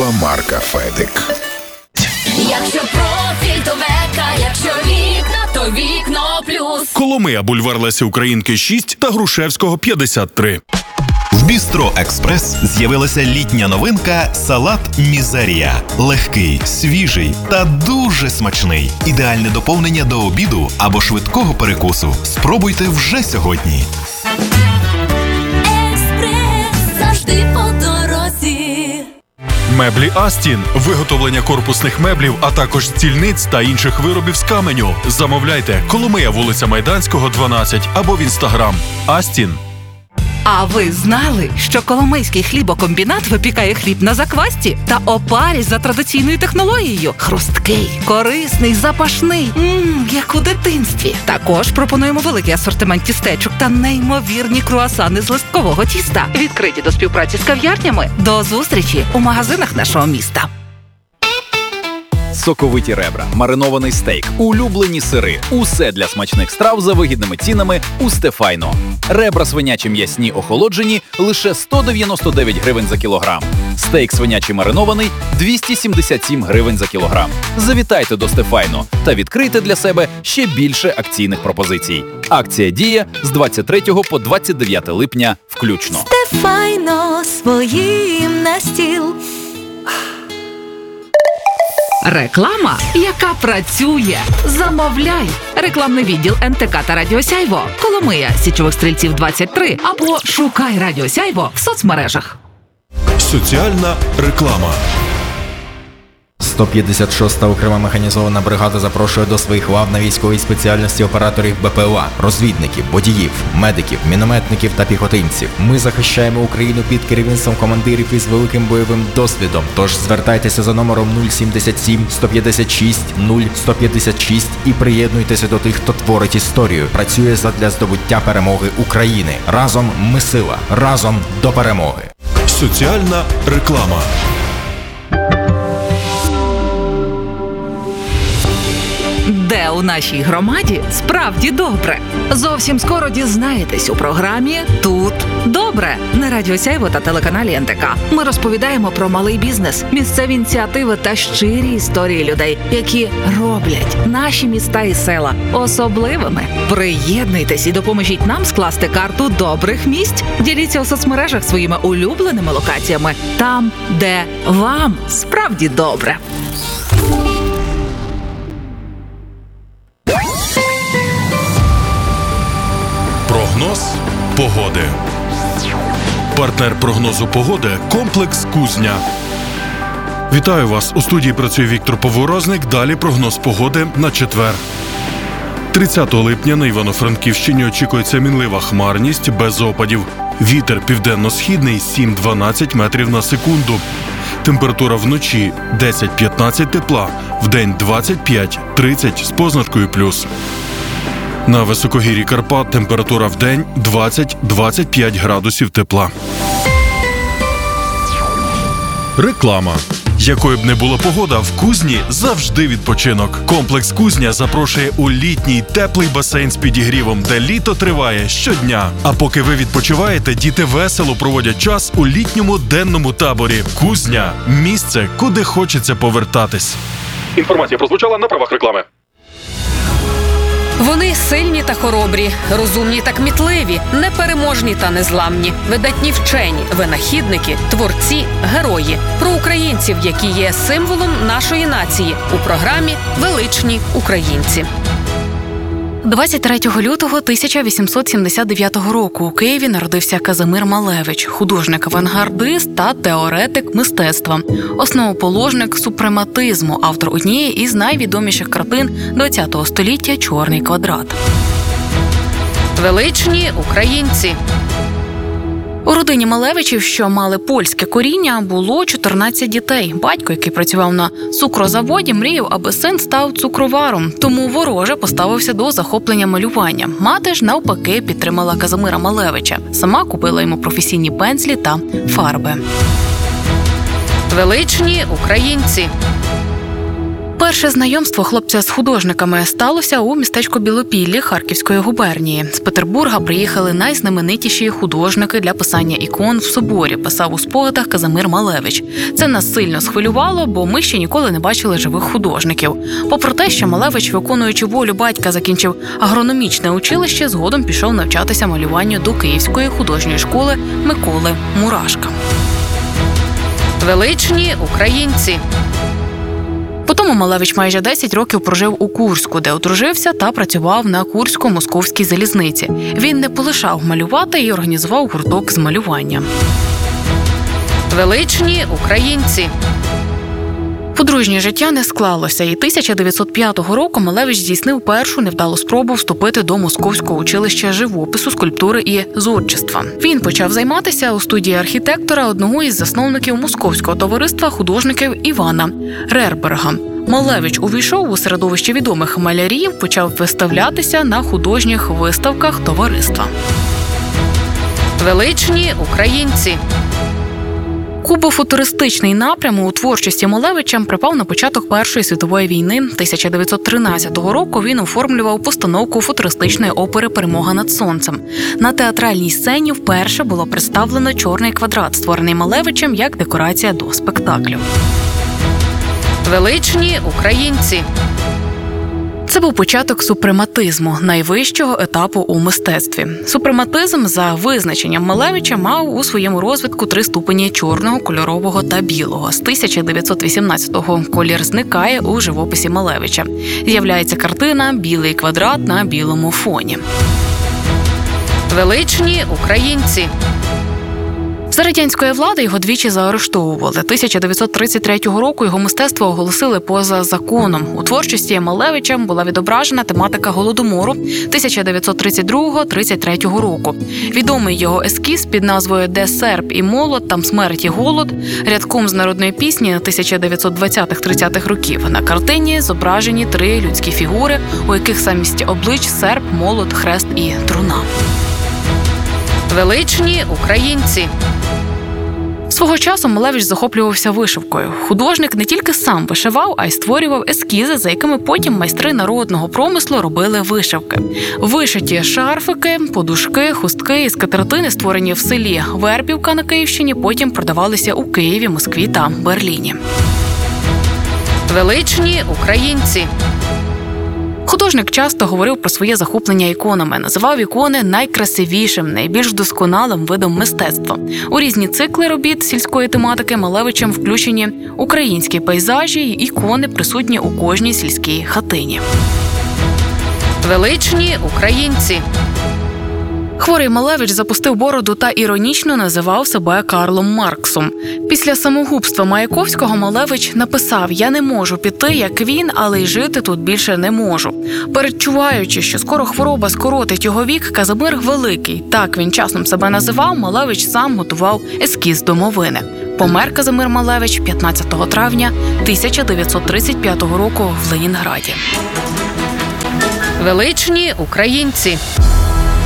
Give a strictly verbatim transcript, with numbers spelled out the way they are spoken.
торгова марка «Федик». Якщо профіль, то Века, якщо вікна, то Вікно Плюс. Коломия, бульвар Лесі Українки шість та Грушевського п'ятдесят три. В Бістро Експрес з'явилася літня новинка «Салат Мізерія». Легкий, свіжий та дуже смачний. Ідеальне доповнення до обіду або швидкого перекусу. Спробуйте вже сьогодні. Експрес завжди по дорозі. Меблі Астін. Виготовлення корпусних меблів, а також стільниць та інших виробів з каменю. Замовляйте. Коломия, вулиця Майданського, дванадцять або в Інстаграм. Астін. А ви знали, що Коломийський хлібокомбінат випікає хліб на заквасці та опарі за традиційною технологією? Хрусткий, корисний, запашний, ммм, як у дитинстві. Також пропонуємо великий асортимент тістечок та неймовірні круасани з листкового тіста. Відкриті до співпраці з кав'ярнями. До зустрічі у магазинах нашого міста. Соковиті ребра, маринований стейк, улюблені сири. Усе для смачних страв за вигідними цінами у Стефайно. Ребра свинячі м'ясні охолоджені лише сто дев'яносто дев'ять гривень за кілограм. Стейк свинячий маринований двісті сімдесят сім гривень за кілограм. Завітайте до Стефайно та відкрийте для себе ще більше акційних пропозицій. Акція діє з двадцять третього по двадцять дев'яте липня включно. Стефайно своїм на стіл. Реклама, яка працює. Замовляй. Рекламний відділ ен те ка та Радіо Сяйво. Коломия, Січових Стрільців двадцять три або шукай Радіо Сяйво в соцмережах. Соціальна реклама. сто п'ятдесят шоста окрема механізована бригада запрошує до своїх лав на військовій спеціальності операторів бе пе ел а, розвідників, водіїв, медиків, мінометників та піхотинців. Ми захищаємо Україну під керівництвом командирів із великим бойовим досвідом. Тож звертайтеся за номером нуль сімдесят сім сто п'ятдесят шість нуль сто п'ятдесят шість і приєднуйтеся до тих, хто творить історію. Працює задля здобуття перемоги України. Разом ми сила. Разом до перемоги. Соціальна реклама. Де у нашій громаді справді добре? Зовсім скоро дізнаєтесь у програмі «Тут добре» на Радіо Сяйво та телеканалі ен те ка. Ми розповідаємо про малий бізнес, місцеві ініціативи та щирі історії людей, які роблять наші міста і села особливими. Приєднуйтесь і допоможіть нам скласти карту добрих місць. Діліться у соцмережах своїми улюбленими локаціями там, де вам справді добре. Прогноз погоди. Партнер прогнозу погоди – комплекс «Кузня». Вітаю вас! У студії працює Віктор Поворозник. Далі прогноз погоди на четвер. тридцятого липня на Івано-Франківщині очікується мінлива хмарність без опадів. Вітер південно-східний сім-дванадцять метрів на секунду. Температура вночі десять-п'ятнадцять тепла, вдень двадцять п'ять тридцять з позначкою плюс. На високогір'ї Карпат температура вдень двадцять-двадцять п'ять градусів тепла. Реклама. Якою б не була погода, в Кузні завжди відпочинок. Комплекс «Кузня» запрошує у літній теплий басейн з підігрівом, де літо триває щодня. А поки ви відпочиваєте, діти весело проводять час у літньому денному таборі. Кузня – місце, куди хочеться повертатись. Інформація прозвучала на правах реклами. Вони сильні та хоробрі, розумні та кмітливі, непереможні та незламні, видатні вчені, винахідники, творці, герої. Про українців, які є символом нашої нації у програмі «Величні українці». двадцять третього лютого тисяча вісімсот сімдесят дев'ятого року у Києві народився Казимир Малевич, художник-авангардист та теоретик мистецтва, основоположник супрематизму, автор однієї із найвідоміших картин ХХ століття «Чорний квадрат». Величні українці. У родині Малевичів, що мали польське коріння, було чотирнадцять дітей. Батько, який працював на цукрозаводі, мріяв, аби син став цукроваром, тому вороже поставився до захоплення малювання. Мати ж, навпаки, підтримала Казимира Малевича. Сама купила йому професійні пензлі та фарби. Величні українці. Перше знайомство хлопця з художниками сталося у містечку Білопіллі Харківської губернії. З Петербурга приїхали найзнаменитіші художники для писання ікон в соборі, писав у спогадах Казимир Малевич. Це нас сильно схвилювало, бо ми ще ніколи не бачили живих художників. Попри те, що Малевич, виконуючи волю батька, закінчив агрономічне училище, згодом пішов навчатися малюванню до Київської художньої школи Миколи Мурашка. Величні українці. Потім Малевич майже десять років прожив у Курську, де одружився та працював на Курсько-Московській залізниці. Він не полишав малювати і організував гурток з малювання. Величні українці. Подружнє життя не склалося, і тисяча дев'ятсот п'ятого року Малевич здійснив першу невдалу спробу вступити до Московського училища живопису, скульптури і зодчества. Він почав займатися у студії архітектора одного із засновників Московського товариства художників Івана Рерберга. Малевич увійшов у середовище відомих малярів, почав виставлятися на художніх виставках товариства. Величні українці. Кубофутуристичний напрям у творчості Малевича припав на початок Першої світової війни. тисяча дев'ятсот тринадцятого року він оформлював постановку футуристичної опери «Перемога над сонцем». На театральній сцені вперше було представлено чорний квадрат, створений Малевичем як декорація до спектаклю. Величні українці. Це був початок супрематизму, найвищого етапу у мистецтві. Супрематизм, за визначенням Малевича, мав у своєму розвитку три ступені – чорного, кольорового та білого. З тисяча дев'ятсот вісімнадцятого колір зникає у живописі Малевича. З'являється картина «Білий квадрат на білому фоні». Величні українці. За радянської влади його двічі заарештовували. тисяча дев'ятсот тридцять третього року його мистецтво оголосили поза законом. У творчості Малевича була відображена тематика Голодомору тисяча дев'ятсот тридцять другого - тридцять третього року. Відомий його ескіз під назвою «Де серп і молот, там смерть і голод» рядком з народної пісні тисяча дев'ятсот двадцятих-тридцятих років. На картині зображені три людські фігури, у яких замість облич серп, молот, хрест і труна. Величні українці. Свого часу Малевич захоплювався вишивкою. Художник не тільки сам вишивав, а й створював ескізи, за якими потім майстри народного промислу робили вишивки. Вишиті шарфики, подушки, хустки і скатертини, створені в селі Вербівка на Київщині, потім продавалися у Києві, Москві та Берліні. Величні українці. Художник часто говорив про своє захоплення іконами, називав ікони найкрасивішим, найбільш досконалим видом мистецтва. У різні цикли робіт сільської тематики Малевичем включені українські пейзажі й ікони, присутні у кожній сільській хатині. Величні українці. Хворий Малевич запустив бороду та іронічно називав себе Карлом Марксом. Після самогубства Маяковського Малевич написав: «Я не можу піти, як він, але й жити тут більше не можу». Передчуваючи, що скоро хвороба скоротить його вік, Казимир Великий, так він часом себе називав, Малевич сам готував ескіз домовини. Помер Казимир Малевич п'ятнадцятого травня тисяча дев'ятсот тридцять п'ятого року в Ленінграді. Величні українці.